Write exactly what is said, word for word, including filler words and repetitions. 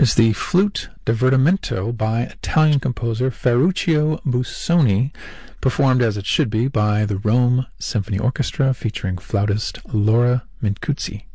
is the Flute Divertimento by Italian composer Ferruccio Busoni, performed as it should be by the Rome Symphony Orchestra featuring flautist Laura Mincuzzi.